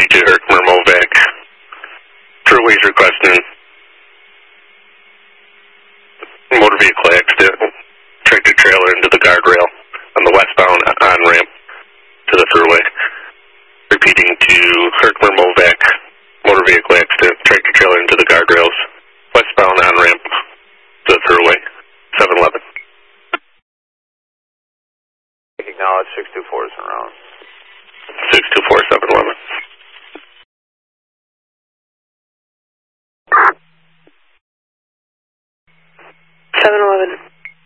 240 to Herkimer Movac. Thruway's requesting motor vehicle accident, tractor trailer into the guardrail on the westbound on-ramp to the thruway. Repeating to Herkimer Movac, motor vehicle accident, tractor trailer into the guardrails, westbound on-ramp to the thruway, 711. Acknowledge 624 is around.